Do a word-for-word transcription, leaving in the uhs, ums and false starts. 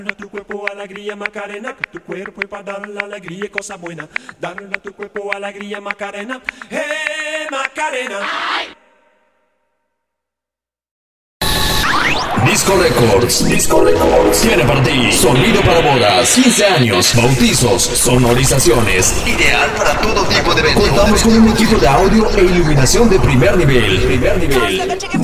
A tu cuerpo alegría Macarena, que tu cuerpo es para dar la alegría y cosa buena. Darle a tu cuerpo alegría Macarena, hey Macarena. Disco Records, Disco Records tiene para ti sonido para bodas, quince años, bautizos, sonorizaciones, ideal para todo tipo de eventos. Contamos con un equipo de audio e iluminación de primer nivel. Primer nivel.